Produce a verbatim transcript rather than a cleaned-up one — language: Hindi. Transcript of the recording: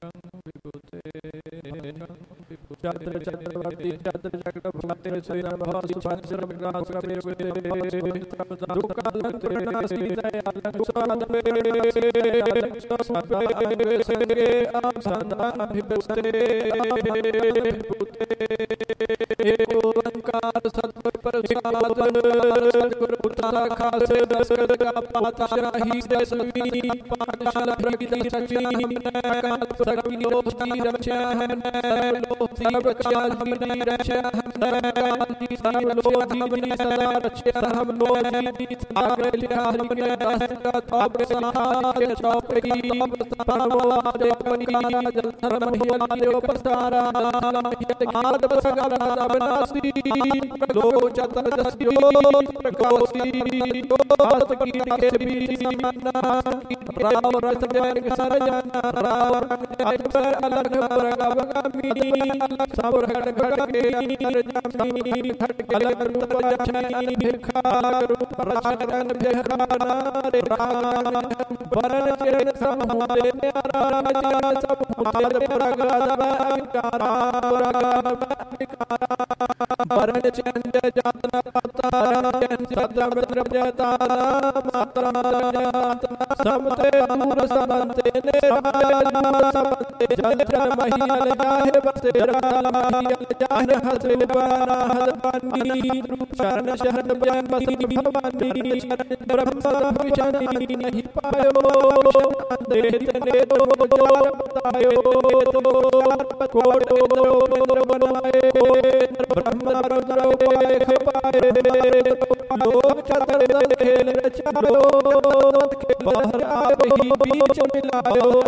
चंद्र चक्रवर्ती चंद्र चक्रवर्ती श्रीराम भास चंद्र विग्रह सवे दुकाल तेरे सीते अलंकार पे से आप सदा अभिवस्ते एक ओंकार सत्य प्रसाद सद्गुरु पुत्र खासे दशरथ का पातशाही दसवीं पाठशाला प्रगति सची सकी लोकी रक्षा है लोकी रक्षा हमने रक्षा हमने सब लोकी हमने सदा रक्षा हम लोकी सारे लिया हमने दस का ताप सहारे चौपकी परवा जपनी जल धर्म हिया उपसारा आद सगल अविनाशी लो चतुर्दशी प्रकाशी हाथ की के बीच मन्ना राव रथ जन सरजना राव अजबर अलग परगमी सब घट घट के नीर जमी घट के अलग रूप जछनी भिखार रूप रचन भिखारा रे राम वरण चरण समारे प्यारा राजा सब हाथ प्रगद विकारा वरण चंद जातना पतारा सदम द्रव्यता मात्रा समते अमर समते ने राजा समते जल जल महियल जाहे बसे महियल जाहे हसे बाराह पानी शरण शरण जन बसी भवानी शरण ब्रह्म विचनी नहीं पायो देत ने दो जो बतायो तो कोट बनवाए ब्रह्म रुद्र देख पाए लोक चतर खेल रचायो बाहर आए बीच मिलायो